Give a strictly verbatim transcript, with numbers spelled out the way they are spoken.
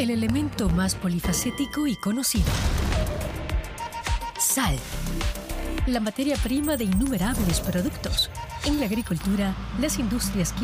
el elemento más polifacético y conocido. Sal, la materia prima de innumerables productos. En la agricultura, las industrias